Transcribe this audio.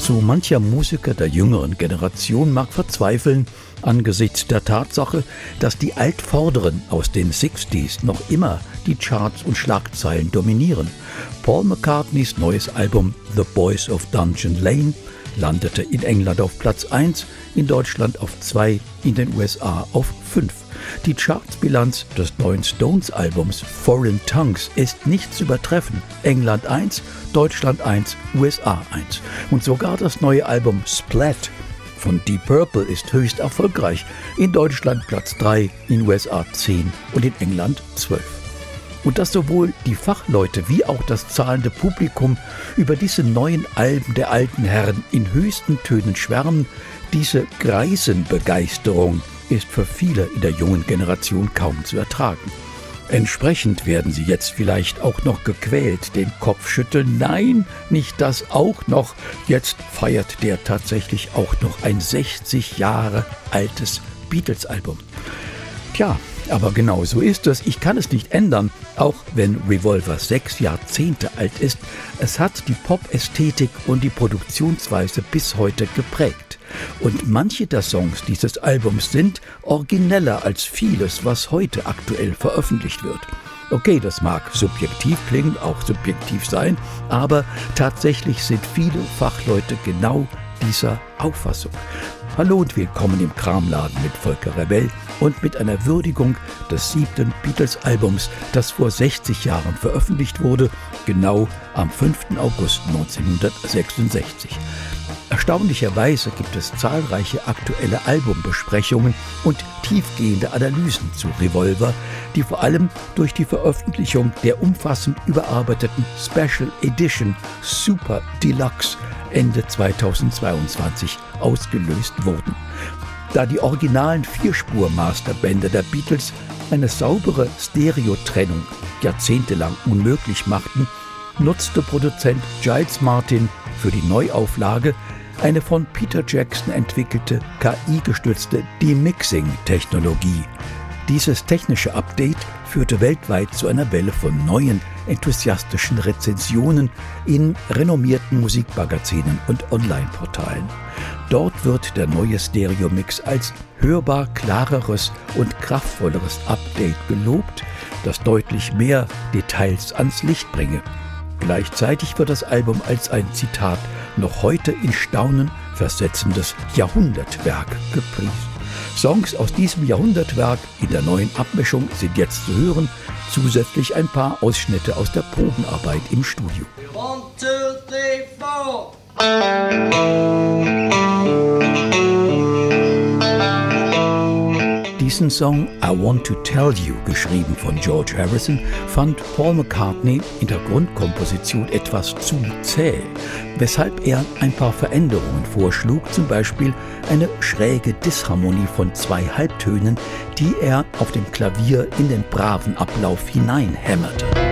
So mancher Musiker der jüngeren Generation mag verzweifeln angesichts der Tatsache, dass die Altvorderen aus den 60s noch immer die Charts und Schlagzeilen dominieren. Paul McCartneys neues Album The Boys of Dungeon Lane landete in England auf Platz 1, in Deutschland auf 2, in den USA auf 5. Die Chartsbilanz des neuen Stones-Albums Foreign Tongues ist nicht zu übertreffen. England 1, Deutschland 1, USA 1. Und sogar das neue Album Splat von Deep Purple ist höchst erfolgreich. In Deutschland Platz 3, in USA 10 und in England 12. Und dass sowohl die Fachleute wie auch das zahlende Publikum über diese neuen Alben der alten Herren in höchsten Tönen schwärmen, diese Greisenbegeisterung ist für viele in der jungen Generation kaum zu ertragen. Entsprechend werden sie jetzt vielleicht auch noch gequält, den Kopf schütteln. Nein, nicht das auch noch. Jetzt feiert der tatsächlich auch noch ein 60 Jahre altes Beatles-Album. Tja, aber genau so ist es. Ich kann es nicht ändern, auch wenn Revolver 6 Jahrzehnte alt ist. Es hat die Pop-Ästhetik und die Produktionsweise bis heute geprägt. Und manche der Songs dieses Albums sind origineller als vieles, was heute aktuell veröffentlicht wird. Okay, das mag subjektiv klingen, auch subjektiv sein, aber tatsächlich sind viele Fachleute genau dieser Auffassung. Hallo und willkommen im Kramladen mit Volker Rebell und mit einer Würdigung des 7. Beatles-Albums, das vor 60 Jahren veröffentlicht wurde, genau am 5. August 1966. Erstaunlicherweise gibt es zahlreiche aktuelle Albumbesprechungen und tiefgehende Analysen zu Revolver, die vor allem durch die Veröffentlichung der umfassend überarbeiteten Special Edition Super Deluxe Ende 2022 ausgelöst wurden. Da die originalen 4-Spur-Masterbänder der Beatles eine saubere Stereotrennung jahrzehntelang unmöglich machten, nutzte Produzent Giles Martin für die Neuauflage eine von Peter Jackson entwickelte KI-gestützte Demixing-Technologie. Dieses technische Update führte weltweit zu einer Welle von neuen, enthusiastischen Rezensionen in renommierten Musikmagazinen und Online-Portalen. Dort wird der neue Stereo-Mix als hörbar klareres und kraftvolleres Update gelobt, das deutlich mehr Details ans Licht bringe. Gleichzeitig wird das Album als ein, Zitat, noch heute in Staunen versetzendes Jahrhundertwerk gepriesen. Songs aus diesem Jahrhundertwerk in der neuen Abmischung sind jetzt zu hören, zusätzlich ein paar Ausschnitte aus der Probenarbeit im Studio. 1, 2, 3, 4. Diesen Song I Want to Tell You, geschrieben von George Harrison, fand Paul McCartney in der Grundkomposition etwas zu zäh, weshalb er ein paar Veränderungen vorschlug, zum Beispiel eine schräge Disharmonie von 2 Halbtönen, die er auf dem Klavier in den braven Ablauf hineinhämmerte.